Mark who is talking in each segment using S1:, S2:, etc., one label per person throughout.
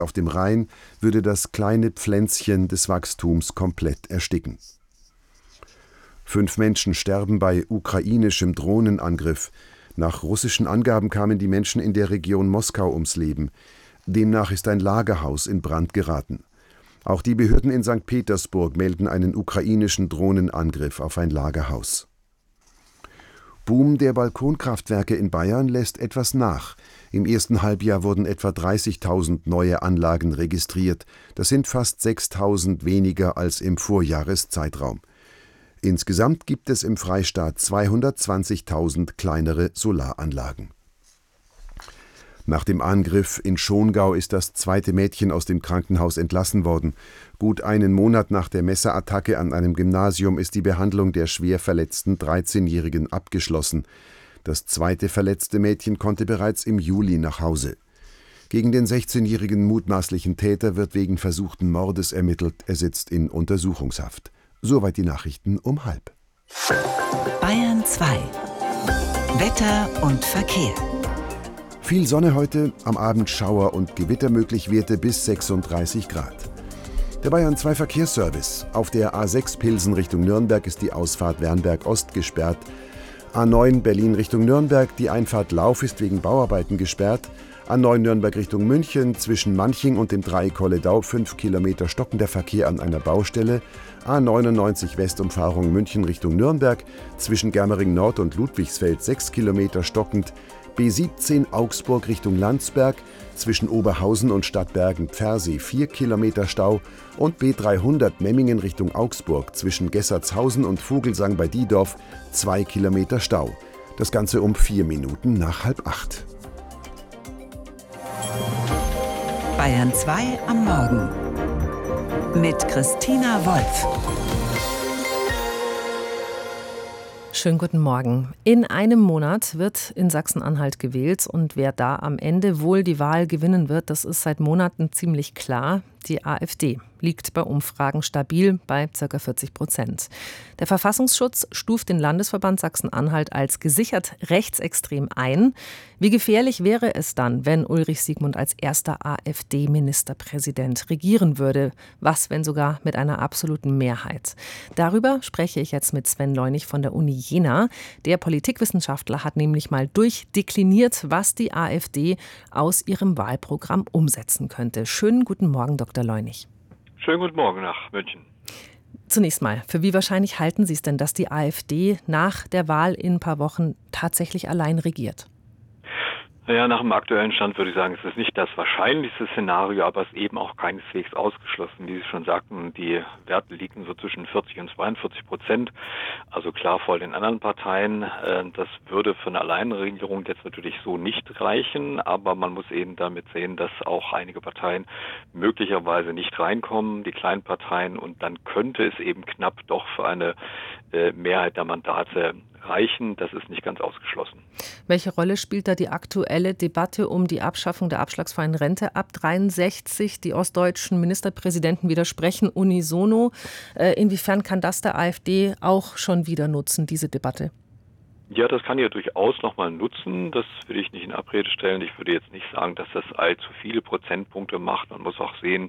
S1: auf dem Rhein würde das kleine Pflänzchen des Wachstums komplett ersticken. 5 Menschen sterben bei ukrainischem Drohnenangriff. Nach russischen Angaben kamen die Menschen in der Region Moskau ums Leben. Demnach ist ein Lagerhaus in Brand geraten. Auch die Behörden in St. Petersburg melden einen ukrainischen Drohnenangriff auf ein Lagerhaus. Boom der Balkonkraftwerke in Bayern lässt etwas nach. Im ersten Halbjahr wurden etwa 30.000 neue Anlagen registriert. Das sind fast 6.000 weniger als im Vorjahreszeitraum. Insgesamt gibt es im Freistaat 220.000 kleinere Solaranlagen. Nach dem Angriff in Schongau ist das zweite Mädchen aus dem Krankenhaus entlassen worden. Gut einen Monat nach der Messerattacke an einem Gymnasium ist die Behandlung der schwer verletzten 13-Jährigen abgeschlossen. Das zweite verletzte Mädchen konnte bereits im Juli nach Hause. Gegen den 16-jährigen mutmaßlichen Täter wird wegen versuchten Mordes ermittelt. Er sitzt in Untersuchungshaft. Soweit die Nachrichten um 12:30.
S2: Bayern 2. Wetter und Verkehr.
S1: Viel Sonne heute, am Abend Schauer und Gewitter möglich, Werte bis 36 Grad. Der Bayern 2 Verkehrsservice. Auf der A6 Pilsen Richtung Nürnberg ist die Ausfahrt Wernberg Ost gesperrt. A9 Berlin Richtung Nürnberg, die Einfahrt Lauf ist wegen Bauarbeiten gesperrt. A9 Nürnberg Richtung München, zwischen Manching und dem Dreieck Kolledau 5 Kilometer stockender Verkehr an einer Baustelle. A99 Westumfahrung München Richtung Nürnberg, zwischen Germering Nord und Ludwigsfeld 6 Kilometer stockend. B17 Augsburg Richtung Landsberg, zwischen Oberhausen und Stadtbergen-Pfersee 4 Kilometer Stau und B300 Memmingen Richtung Augsburg, zwischen Gessertshausen und Vogelsang bei Diedorf 2 Kilometer Stau. Das Ganze um 4 Minuten nach 7:30.
S2: Bayern 2 am Morgen mit Christina Wolf.
S3: Schönen guten Morgen. In einem Monat wird in Sachsen-Anhalt gewählt und wer da am Ende wohl die Wahl gewinnen wird, das ist seit Monaten ziemlich klar. Die AfD liegt bei Umfragen stabil bei ca. 40%. Der Verfassungsschutz stuft den Landesverband Sachsen-Anhalt als gesichert rechtsextrem ein. Wie gefährlich wäre es dann, wenn Ulrich Siegmund als erster AfD-Ministerpräsident regieren würde? Was, wenn sogar mit einer absoluten Mehrheit? Darüber spreche ich jetzt mit Sven Leunig von der Uni Jena. Der Politikwissenschaftler hat nämlich mal durchdekliniert, was die AfD aus ihrem Wahlprogramm umsetzen könnte. Schönen guten Morgen, Dr. Leunig.
S4: Schönen guten Morgen nach München.
S3: Zunächst mal, für wie wahrscheinlich halten Sie es denn, dass die AfD nach der Wahl in ein paar Wochen tatsächlich allein regiert?
S4: Naja, nach dem aktuellen Stand würde ich sagen, es ist nicht das wahrscheinlichste Szenario, aber es ist eben auch keineswegs ausgeschlossen. Wie Sie schon sagten, die Werte liegen so zwischen 40 und 42%, also klar vor den anderen Parteien. Das würde für eine Alleinregierung jetzt natürlich so nicht reichen, aber man muss eben damit sehen, dass auch einige Parteien möglicherweise nicht reinkommen, die kleinen Parteien, und dann könnte es eben knapp doch für eine Mehrheit der Mandate reichen. Das ist nicht ganz ausgeschlossen.
S3: Welche Rolle spielt da die aktuelle Debatte um die Abschaffung der abschlagsfreien Rente ab 63? Die ostdeutschen Ministerpräsidenten widersprechen unisono. Inwiefern kann das der AfD auch schon wieder nutzen, diese Debatte?
S4: Ja, das kann ja durchaus nochmal nutzen. Das will ich nicht in Abrede stellen. Ich würde jetzt nicht sagen, dass das allzu viele Prozentpunkte macht. Man muss auch sehen,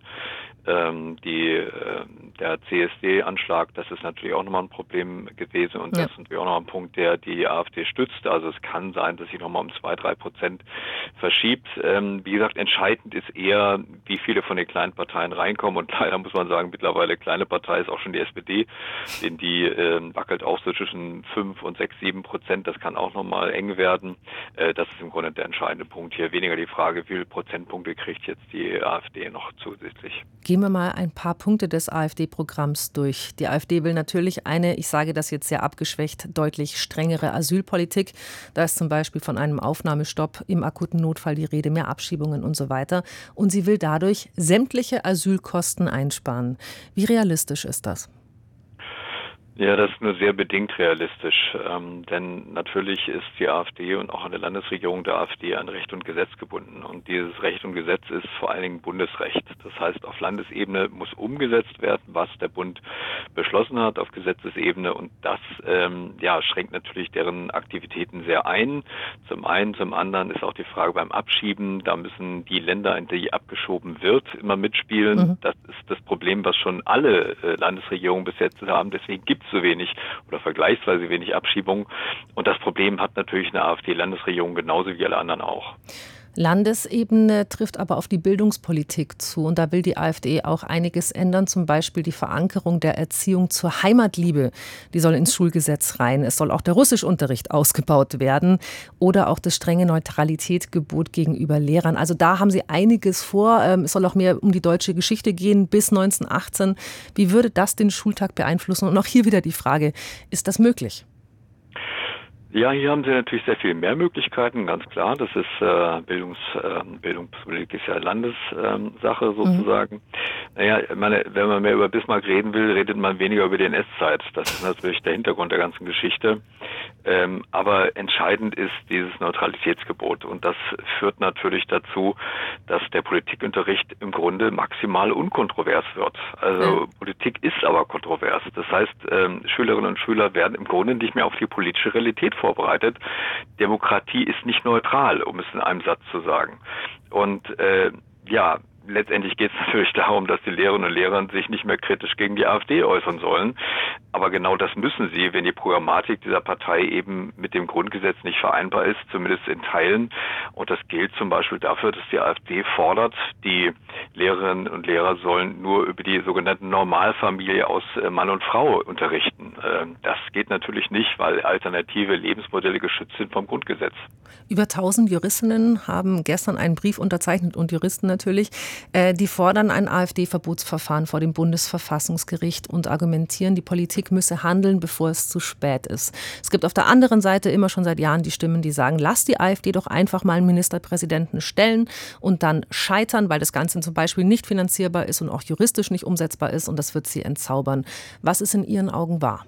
S4: der CSD-Anschlag, das ist natürlich auch nochmal ein Problem gewesen und das ist natürlich auch noch ein Punkt, der die AfD stützt. Also es kann sein, dass sich nochmal um 2-3% verschiebt. Wie gesagt, entscheidend ist eher, wie viele von den kleinen Parteien reinkommen, und leider muss man sagen, mittlerweile kleine Partei ist auch schon die SPD, denn die wackelt auch so zwischen 5 und 6-7%. Das kann auch nochmal eng werden. Das ist im Grunde der entscheidende Punkt hier. Weniger die Frage, wie viele Prozentpunkte kriegt jetzt die AfD noch zusätzlich.
S3: Gehen wir mal ein paar Punkte des AfD-Programms durch. Die AfD will natürlich eine, ich sage das jetzt sehr abgeschwächt, deutlich strengere Asylpolitik. Da ist zum Beispiel von einem Aufnahmestopp im akuten Notfall die Rede, mehr Abschiebungen und so weiter. Und sie will dadurch sämtliche Asylkosten einsparen. Wie realistisch ist das?
S4: Ja, das ist nur sehr bedingt realistisch, denn natürlich ist die AfD und auch eine Landesregierung der AfD an Recht und Gesetz gebunden, und dieses Recht und Gesetz ist vor allen Dingen Bundesrecht. Das heißt, auf Landesebene muss umgesetzt werden, was der Bund beschlossen hat auf Gesetzesebene. Und das schränkt natürlich deren Aktivitäten sehr ein. Zum einen, zum anderen ist auch die Frage beim Abschieben. Da müssen die Länder, in die abgeschoben wird, immer mitspielen. Mhm. Das ist das Problem, was schon alle Landesregierungen bis jetzt haben. Deswegen gibt es so wenig oder vergleichsweise wenig Abschiebungen. Und das Problem hat natürlich eine AfD-Landesregierung genauso wie alle anderen auch.
S3: Landesebene trifft aber auf die Bildungspolitik zu. Und da will die AfD auch einiges ändern. Zum Beispiel die Verankerung der Erziehung zur Heimatliebe. Die soll ins Schulgesetz rein. Es soll auch der Russischunterricht ausgebaut werden. Oder auch das strenge Neutralitätsgebot gegenüber Lehrern. Also da haben sie einiges vor. Es soll auch mehr um die deutsche Geschichte gehen bis 1918. Wie würde das den Schultag beeinflussen? Und auch hier wieder die Frage, ist das möglich?
S4: Ja, hier haben Sie natürlich sehr viel mehr Möglichkeiten, ganz klar. Das ist Bildungspolitik ist ja Landessache sozusagen. Naja, ich meine, wenn man mehr über Bismarck reden will, redet man weniger über die NS-Zeit. Das ist natürlich der Hintergrund der ganzen Geschichte. Aber entscheidend ist dieses Neutralitätsgebot. Und das führt natürlich dazu, dass der Politikunterricht im Grunde maximal unkontrovers wird. Also Politik ist aber kontrovers. Das heißt, Schülerinnen und Schüler werden im Grunde nicht mehr auf die politische Realität vorbereitet. Demokratie ist nicht neutral, um es in einem Satz zu sagen. Und letztendlich geht es natürlich darum, dass die Lehrerinnen und Lehrer sich nicht mehr kritisch gegen die AfD äußern sollen. Aber genau das müssen sie, wenn die Programmatik dieser Partei eben mit dem Grundgesetz nicht vereinbar ist, zumindest in Teilen. Und das gilt zum Beispiel dafür, dass die AfD fordert, die Lehrerinnen und Lehrer sollen nur über die sogenannte Normalfamilie aus Mann und Frau unterrichten. Das geht natürlich nicht, weil alternative Lebensmodelle geschützt sind vom Grundgesetz.
S3: Über 1000 Juristinnen haben gestern einen Brief unterzeichnet und Juristen natürlich. Die fordern ein AfD-Verbotsverfahren vor dem Bundesverfassungsgericht und argumentieren, die Politik müsse handeln, bevor es zu spät ist. Es gibt auf der anderen Seite immer schon seit Jahren die Stimmen, die sagen, lass die AfD doch einfach mal einen Ministerpräsidenten stellen und dann scheitern, weil das Ganze zum Beispiel nicht finanzierbar ist und auch juristisch nicht umsetzbar ist und das wird sie entzaubern. Was ist in Ihren Augen wahr?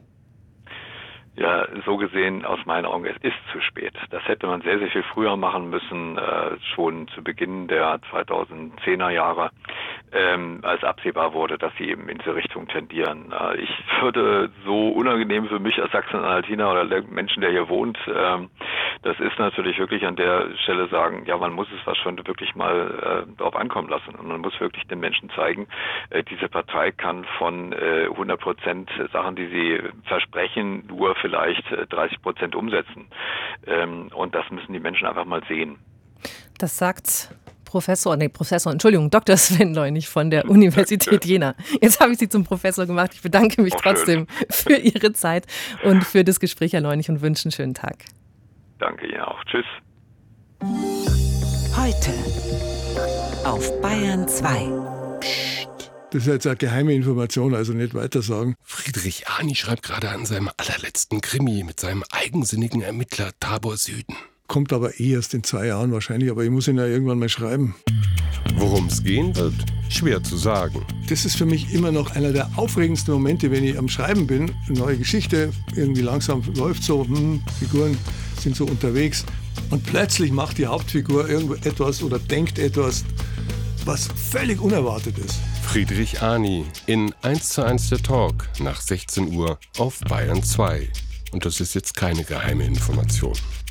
S4: Ja, so gesehen aus meinen Augen, es ist zu spät. Das hätte man sehr, sehr viel früher machen müssen, schon zu Beginn der 2010er Jahre, als absehbar wurde, dass sie eben in diese Richtung tendieren. Ich würde so unangenehm für mich als Sachsen-Anhaltiner oder Menschen, der hier wohnt, das ist natürlich wirklich an der Stelle sagen, ja, man muss es was schon wirklich mal drauf ankommen lassen. Und man muss wirklich den Menschen zeigen, diese Partei kann von 100% Sachen, die sie versprechen, nur vielleicht 30% umsetzen. Und das müssen die Menschen einfach mal sehen.
S3: Das sagt Dr. Sven Leunig von der Universität Jena. Jetzt habe ich Sie zum Professor gemacht. Ich bedanke mich trotzdem für Ihre Zeit und für das Gespräch, Herr Leunig, und wünsche einen schönen Tag.
S4: Danke Ihnen auch. Tschüss.
S2: Heute auf Bayern 2.
S5: Das ist jetzt eine geheime Information, also nicht weitersagen.
S6: Friedrich Arni schreibt gerade an seinem allerletzten Krimi mit seinem eigensinnigen Ermittler Tabor Süden.
S5: Kommt aber erst in 2 Jahren wahrscheinlich, aber ich muss ihn ja irgendwann mal schreiben.
S6: Worum es gehen wird, schwer zu sagen.
S5: Das ist für mich immer noch einer der aufregendsten Momente, wenn ich am Schreiben bin. Eine neue Geschichte, irgendwie langsam läuft so, Figuren sind so unterwegs. Und plötzlich macht die Hauptfigur etwas oder denkt etwas, was völlig unerwartet ist.
S6: Friedrich Arni in 1:1 der Talk nach 16 Uhr auf Bayern 2. Und das ist jetzt keine geheime Information.